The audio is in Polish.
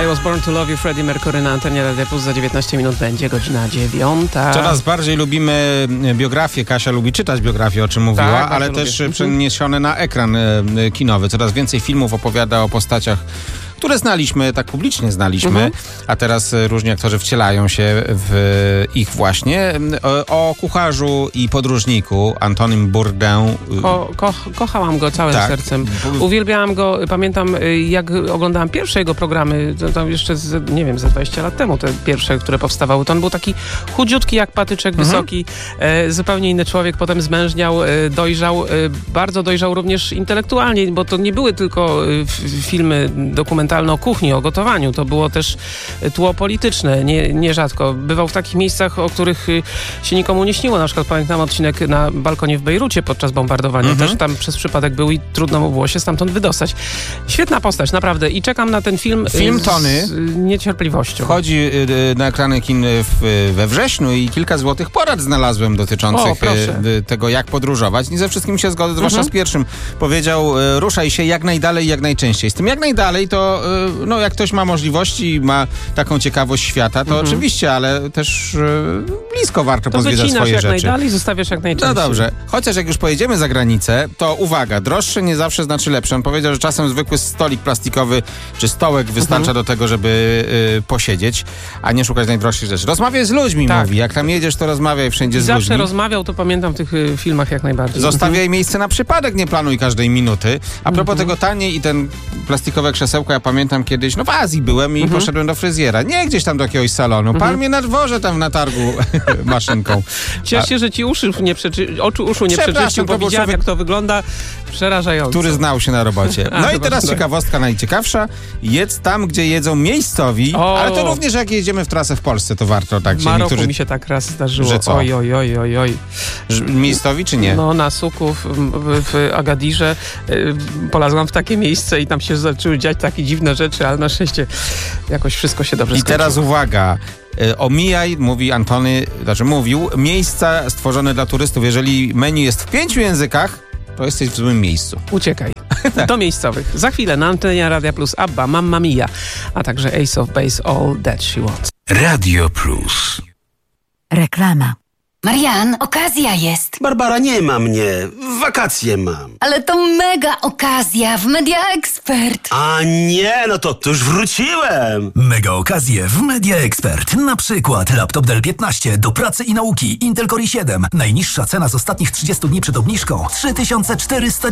I Was Born to Love You, Freddie Mercury na antenie Radia Plus. Za 19 minut będzie godzina 9. Coraz bardziej lubimy biografię. Kasia lubi czytać biografię, o czym mówiła, Tak, ale lubię. też przeniesione na ekran kinowy. Coraz więcej filmów opowiada o postaciach, które znaliśmy, tak publicznie znaliśmy, a teraz różni aktorzy wcielają się w ich właśnie. O kucharzu i podróżniku Antonym Bourdain. Kochałam go całym sercem. Uwielbiałam go. Pamiętam, jak oglądałam pierwsze jego programy, to jeszcze ze 20 lat temu, te pierwsze, które powstawały. To on był taki chudziutki jak patyczek, wysoki, zupełnie inny człowiek. Potem zmężniał, dojrzał, bardzo dojrzał również intelektualnie, bo to nie były tylko filmy dokumentalne o kuchni, o gotowaniu. To było też tło polityczne, nierzadko. Bywał w takich miejscach, o których się nikomu nie śniło. Na przykład pamiętam odcinek na balkonie w Bejrucie podczas bombardowania. Też tam przez przypadek był i trudno mu było się stamtąd wydostać. Świetna postać, naprawdę. I czekam na ten film Tony z niecierpliwością. wchodzi na ekrany kin we wrześniu i kilka złotych porad znalazłem dotyczących tego, jak podróżować. Nie ze wszystkim się zgodzę, zwłaszcza z pierwszym. Powiedział, ruszaj się jak najdalej, jak najczęściej. Z tym jak najdalej to, jak ktoś ma możliwości, ma taką ciekawość świata, to oczywiście, ale też blisko warto pozwiedzać swoje jak rzeczy. najdalej, zostawiasz jak najczęściej. No dobrze. Chociaż jak już pojedziemy za granicę, to uwaga, droższe nie zawsze znaczy lepsze. On powiedział, że czasem zwykły stolik plastikowy czy stołek wystarcza do tego, żeby posiedzieć, a nie szukać najdroższych rzeczy. Rozmawiaj z ludźmi, mówi. Jak tam jedziesz, to rozmawiaj wszędzie z ludźmi. Zawsze rozmawiał, to pamiętam w tych filmach jak najbardziej. Zostawiaj miejsce na przypadek, nie planuj każdej minuty. A propos tego taniej i ten plastikowe krzesełko, ja pamiętam kiedyś, w Azji byłem i poszedłem do fryzjera. Nie gdzieś tam do jakiegoś salonu. Pan mnie na dworze tam na targu maszynką. Ciesz się, że ci uszu nie przeczyścił, bo widziałem, jak to wygląda. Przerażająco. Który znał się na robocie. No i teraz ciekawostka najciekawsza. Jedz tam, gdzie jedzą miejscowi, ale to również jak jedziemy w trasę w Polsce, to warto tak. W Maroku mi się tak raz zdarzyło. Że co? Oj. Miejscowi czy nie? No na Suku, w Agadirze polazłam w takie miejsce i tam się zaczęły dziać takie dziwne rzeczy, ale na szczęście jakoś wszystko się dobrze skończyło. I teraz uwaga. Omijaj, mówi Antony, mówił, miejsca stworzone dla turystów. Jeżeli menu jest w 5 językach, to jesteś w złym miejscu. Uciekaj. Do miejscowych. Za chwilę na antenie Radia Plus ABBA, Mamma Mia, a także Ace of Base, All That She Wants. Radio Plus. Reklama. Marian, okazja jest. Barbara, nie ma mnie. Wakacje mam. Ale to mega okazja w Media Expert. A nie, to już wróciłem. Mega okazje w Media Expert. Na przykład laptop Dell 15 do pracy i nauki Intel Core i7. Najniższa cena z ostatnich 30 dni przed obniżką 3400